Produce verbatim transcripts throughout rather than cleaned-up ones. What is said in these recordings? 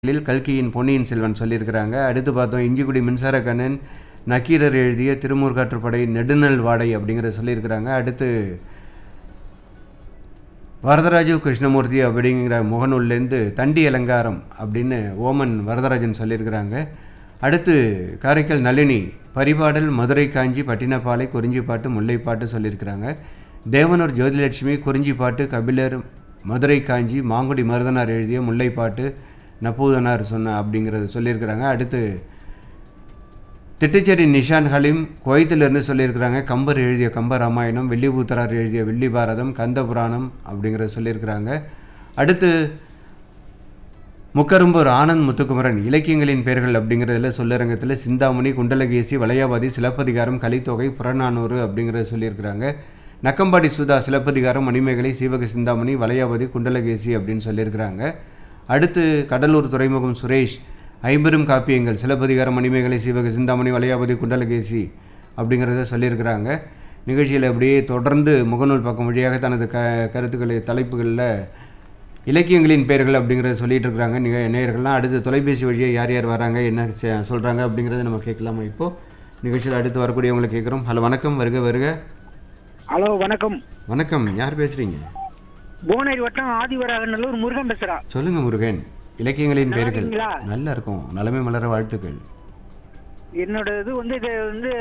கல்கியின் பொன்னியின் செல்வன் சொல்லியிருக்கிறாங்க. அடுத்து பார்த்தோம் இஞ்சிக்குடி மின்சார கண்ணன் நக்கீரர் எழுதிய திருமுருகாற்றுப்படை நெடுநல் வாடை அப்படிங்கிறத சொல்லியிருக்கிறாங்க. அடுத்து வரதராஜு கிருஷ்ணமூர்த்தி அப்படிங்கிற முகநூல்லேருந்து தண்டி அலங்காரம் அப்படின்னு ஓமன் வரதராஜன் சொல்லியிருக்கிறாங்க. அடுத்து காரைக்கால் நளினி பரிபாடல் மதுரை காஞ்சி பட்டினப்பாலை குறிஞ்சிப்பாட்டு முல்லைப்பாட்டு சொல்லியிருக்கிறாங்க. தேவனூர் ஜோதிலட்சுமி குறிஞ்சிப்பாட்டு கபிலர் மதுரை காஞ்சி மாங்குடி மருதனார் எழுதிய முல்லைப்பாட்டு நப்பூதனார் சொன்ன அப்படிங்கிறது சொல்லியிருக்கிறாங்க. அடுத்து திட்டுச்சேரி நிஷான் ஹலீம் குவைத்திலிருந்து சொல்லியிருக்கிறாங்க. கம்பர் எழுதிய கம்ப ராமாயணம், வெள்ளிபூத்தரார் எழுதிய வெள்ளி பாரதம், கந்த புராணம் அப்படிங்கிறத சொல்லியிருக்கிறாங்க. அடுத்து முக்கரும்பூர் ஆனந்த் முத்துக்குமரன் இலக்கியங்களின் பெயர்கள் அப்படிங்கிறதுல சொல்லரங்கத்தில் சிந்தாமணி, குண்டலகேசி, வளையாபாதி, சிலப்பதிகாரம், கலித்தொகை, புறநானூறு அப்படிங்கிறத சொல்லியிருக்கிறாங்க. நக்கம்பாடி சுதா சிலப்பதிகாரம், மணிமேகலை, சீவக சிந்தாமணி, வளையாபாதி, குண்டலகேசி அப்படின்னு சொல்லியிருக்கிறாங்க. அடுத்து கடலூர் துறைமுகம் சுரேஷ் ஐம்பெரும் காப்பியங்கள் சிலப்பதிகாரம், மணிமேகலை, சீவக சிந்தாமணி, வளையாபதி, குண்டலகேசி அப்படிங்கிறத சொல்லியிருக்கிறாங்க. நிகழ்ச்சியில் அப்படியே தொடர்ந்து முகநூல் பக்கம் வழியாக தனது க கருத்துக்களை தலைப்புகளில் இலக்கியங்களின் பெயர்கள் அப்படிங்கிறத சொல்லிகிட்டு இருக்கிறாங்க நிக நேயர்கள்லாம். அடுத்து தொலைபேசி வழியாக யார் யார் வராங்க, என்ன சொல்கிறாங்க அப்படிங்கிறத நம்ம கேட்கலாமா? இப்போது நிகழ்ச்சியில் அடுத்து வரக்கூடியவங்களை கேட்குறோம். ஹலோ வணக்கம், வருக வருக. ஹலோ வணக்கம். வணக்கம், யார் பேசுகிறீங்க? புவனகிரி வட்டம் ஆதிவராகநல்லூர் முருகன் பேசுறா. சொல்லுங்கள் முருகன், இலக்கியங்களின் பெயர்கள். இருக்கீங்களா? நல்லா இருக்கும், நலமே மலர வாழ்த்துக்கள். என்னோட இது வந்து இது வந்து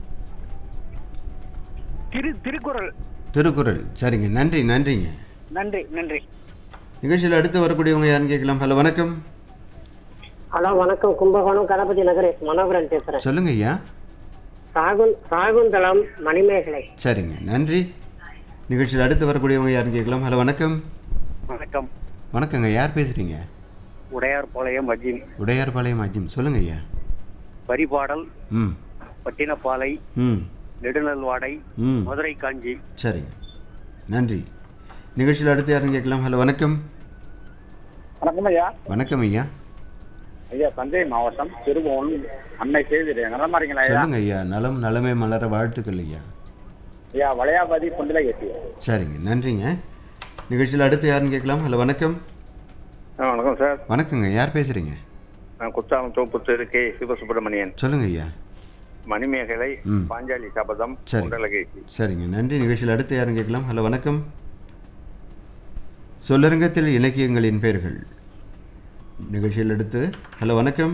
திரு திருக்குறள். திருக்குறள், சரிங்க, நன்றி நன்றிங்க. நன்றி நன்றி. நிகழ்ச்சியில் அடுத்து வரக்கூடியவங்க யாருன்னு கேட்கலாம். ஹலோ வணக்கம். ஹலோ வணக்கம், கும்பகோணம் கணபதி நகரேஷ் மனோகரன் பேசுறேன். சொல்லுங்க ஐயா. சாகுன் சாகுந்தளம் மணிமேகலை. சரிங்க, நன்றி. நிகழ்ச்சியில் அடுத்து வரக்கூடியவங்க யாருன்னு கேட்கலாம். ஹலோ வணக்கம். வணக்கம். வணக்கங்க, யார் பேசுறீங்க? உடையார்பாளையம் அஜிம். உடையார்பாளையம் அஜிம், சொல்லுங்க ஐயா. பரிபாடல், ம் பட்டினப்பாலை, ம் நெடுநல் வாடை, ம் மதுரை காஞ்சி. சரிங்க, நன்றி. நிகழ்ச்சியில் அடுத்து யாருன்னு கேட்கலாம். ஹலோ வணக்கம். வணக்கம் ஐயா. வணக்கம் ஐயா. ஐயா தஞ்சை மாவட்டம் திருபுவனம் அன்னை செய்தி நலமா இருக்கீங்களா ஐயா? சொல்லுங்க ஐயா. நலம் நலமே மலர வாழ்த்துக்கள் ஐயா. ஐயா வளையாபாதி குண்டலகேசி. சரிங்க, நன்றிங்க. நிகழ்ச்சியில் அடுத்து யாருன்னு கேட்கலாம். ஹலோ வணக்கம். வணக்கம் சார். வணக்கங்க, யார் பேசுறீங்க? நான் குற்றாலம் தோப்புத்தூர் கே சிவசுப்பிரமணியன். சொல்லுங்க ஐயா. மணிமேகலை, ம். பாஞ்சாலி சபதம், சரி. குண்டலகேசி. சரிங்க, நன்றி. நிகழ்ச்சியில் அடுத்து யாருன்னு கேட்கலாம். ஹலோ வணக்கம். சொல்லரங்கத்தில் இலக்கியங்களின் பெயர்கள் நிகழ்ச்சியில் அடுத்து. ஹலோ வணக்கம்.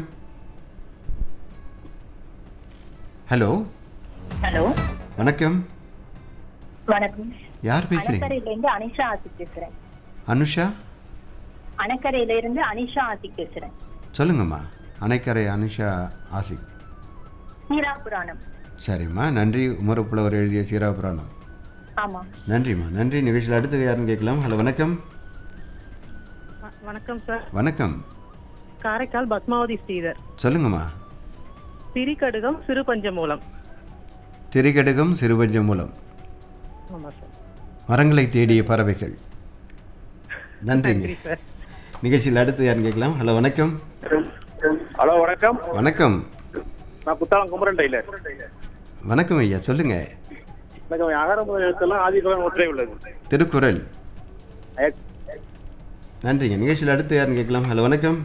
ஹலோ ஹலோ வணக்கம். வணக்கம். யார் பேசுறீங்க? அணக்கரையில இருந்து அனிஷா ஆசிக் பேசுறேன். அனுஷா? அணக்கரையில இருந்து அனிஷா ஆசிக் பேசுறேன். சொல்லுங்கம்மா. அணைக்கரை அனுஷா ஆசிக். சீரா புராணம். சரிம்மா, நன்றி. உமரப்புலவர் எழுதிய சீரா புராணம். ஆமா, நன்றிம்மா, நன்றி. நிகழ்ச்சியில் அடுத்து யாருன்னு கேட்கலாம். ஹலோ வணக்கம். வணக்கம் சார். வணக்கம். காரைக்கால் பத்மாவதி ஸ்ரீதர். சொல்லுங்கம்மா. திரிகடுகம் சிறு பஞ்சமூலம். திரிகடுகம் சிறுபஞ்ச மூலம். ஆமா சார். மரங்களை தேடிய பறவைகள். நன்றிங்க. நன்றி சார். நிகழ்ச்சியில் அடுத்து யாருன்னு கேட்கலாம். ஹலோ வணக்கம். ஹலோ வணக்கம். வணக்கம். நான் குத்தாலம் குமரன் டெய்லர். வணக்கம் ஐயா, சொல்லுங்க. எனக்கு அகர முதல் எழுத்தெல்லாம் ஆதிக்குறள் ஒற்றே உள்ளது. திருக்குறள். நன்றிங்க. நிகழ்ச்சியில் அடுத்து யாருன்னு கேட்கலாம். ஹலோ வணக்கம்.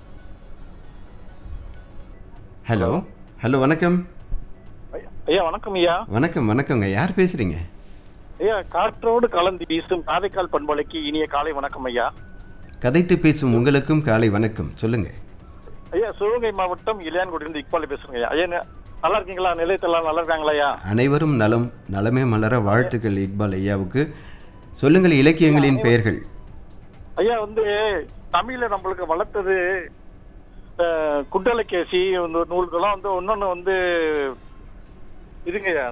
ஹலோ ஹலோ வணக்கம். ஐயா வணக்கம் ஐயா. வணக்கம் வணக்கங்க, யார் பேசுறீங்க? ஐயா காற்றோடு கலந்து வீசும் காரைக்கால் பண்பலைக்கு இனிய காலை வணக்கம் ஐயா. கதைத்து பேசும் உங்களுக்கும் காலை வணக்கம். சொல்லுங்க ஐயா. சிவகங்கை மாவட்டம் இளையான்குடியிலிருந்து இக்பாலி பேசுறேங்க ஐயா. ஐயா நல்லா இருக்கீங்களா? நிலையத்தெல்லாம் நல்லா இருக்காங்களா ஐயா? அனைவரும் நலம் நலமே மலர வாழ்த்துக்கள் இக்பால் ஐயாவுக்கு. சொல்லுங்கள் இலக்கியங்களின் பெயர்கள். ஐயா வந்து தமிழ்ல நம்மளுக்கு வளர்த்தது குண்டலகேசி நூல்களும் வந்து இன்னொன்னு வந்து இதுங்க ஐயா,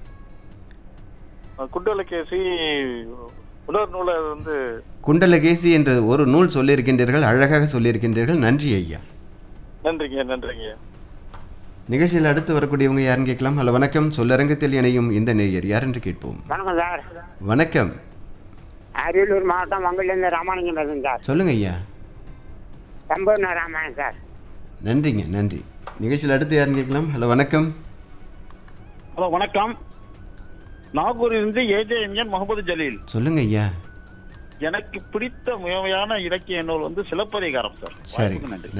குண்டலகேசி இன்னொரு நூலை வந்து குண்டலகேசி என்ற ஒரு நூல் சொல்லியிருக்கின்றீர்கள், அழகாக சொல்லியிருக்கின்றீர்கள். நன்றி ஐயா. நன்றிங்க நன்றிங்க. நிகழ்ச்சியில் அடுத்து வரக்கூடியவங்க யாருன்னு கேட்கலாம். ஹலோ வணக்கம். சொல்லரங்கத்தில் இணையும் இந்த நேயர் யார் என்று கேட்போம். வணக்கம் சார். வணக்கம். அரியலூர் மாவட்டம் மங்கள்லேருந்து ராமானுஜம் பேசுங்க சார். சொல்லுங்க ஐயா. சம்பூர்ண ராமாயணம் சார். நன்றிங்க, நன்றி. நிகழ்ச்சியில் அடுத்து யாருன்னு கேட்கலாம். ஹலோ வணக்கம். ஹலோ வணக்கம். நாகூரிலிருந்து ஏஜேஎம்என் முகமது ஜலீல். சொல்லுங்க ஐயா. எனக்கு பிடித்த முழுமையான இலக்கிய நூல் வந்து சிலப்பதிகாரம் சார். சரி, நன்றி.